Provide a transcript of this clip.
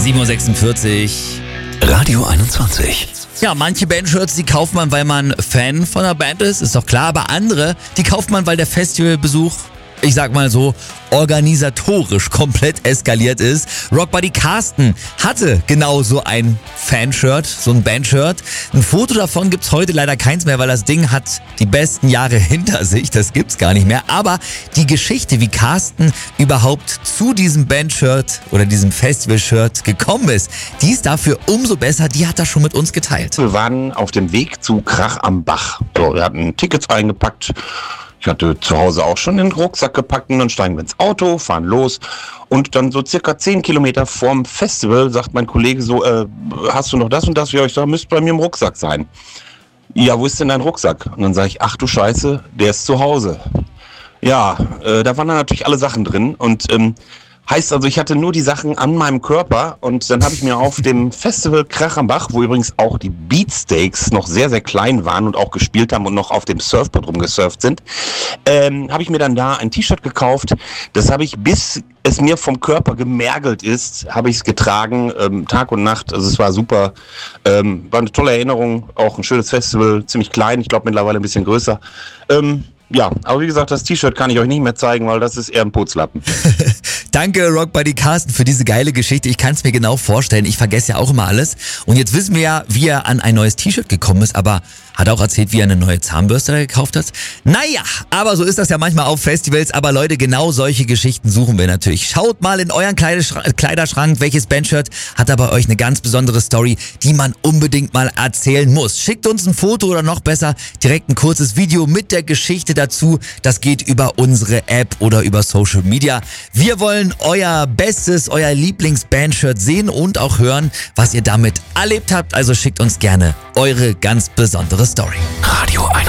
7:46 Uhr. Radio 21. Ja, manche Bandshirts, die kauft man, weil man Fan von einer Band ist doch klar. Aber andere, die kauft man, weil der Festivalbesuch, ich sag mal so, organisatorisch komplett eskaliert ist. Rock Buddy Carsten hatte genau so ein Fanshirt, so ein Bandshirt. Ein Foto davon gibt's heute leider keins mehr, weil das Ding hat die besten Jahre hinter sich. Das gibt's gar nicht mehr. Aber die Geschichte, wie Carsten überhaupt zu diesem Bandshirt oder diesem Festivalshirt gekommen ist, die ist dafür umso besser. Die hat er schon mit uns geteilt. Wir waren auf dem Weg zu Krach am Bach. So, wir hatten Tickets eingepackt. Ich hatte zu Hause auch schon den Rucksack gepackt und dann steigen wir ins Auto, fahren los und dann so circa 10 Kilometer vorm Festival sagt mein Kollege so, hast du noch das und das? Ja, ich sage, müsste bei mir im Rucksack sein. Ja, wo ist denn dein Rucksack? Und dann sage ich, ach du Scheiße, der ist zu Hause. Ja, da waren dann natürlich alle Sachen drin und heißt also, ich hatte nur die Sachen an meinem Körper und dann habe ich mir auf dem Festival Krach am Bach, wo übrigens auch die Beatsteaks noch sehr, sehr klein waren und auch gespielt haben und noch auf dem Surfboard rumgesurft sind, habe ich mir dann da ein T-Shirt gekauft. Das habe ich, bis es mir vom Körper gemergelt ist, habe ich es getragen, Tag und Nacht. Also es war super, war eine tolle Erinnerung, auch ein schönes Festival, ziemlich klein, ich glaube mittlerweile ein bisschen größer. Ja, aber wie gesagt, das T-Shirt kann ich euch nicht mehr zeigen, weil das ist eher ein Putzlappen. Danke, Rock Buddy Carsten, für diese geile Geschichte. Ich kann es mir genau vorstellen. Ich vergesse ja auch immer alles. Und jetzt wissen wir ja, wie er an ein neues T-Shirt gekommen ist, aber hat auch erzählt, wie er eine neue Zahnbürste da gekauft hat. Naja, aber so ist das ja manchmal auf Festivals. Aber Leute, genau solche Geschichten suchen wir natürlich. Schaut mal in euren Kleiderschrank, welches Bandshirt hat da bei euch eine ganz besondere Story, die man unbedingt mal erzählen muss. Schickt uns ein Foto oder noch besser direkt ein kurzes Video mit der Geschichte dazu. Das geht über unsere App oder über Social Media. Wir wollen euer bestes, euer Lieblings-Bandshirt sehen und auch hören, was ihr damit erlebt habt. Also schickt uns gerne eure ganz besondere Story. Radio 21.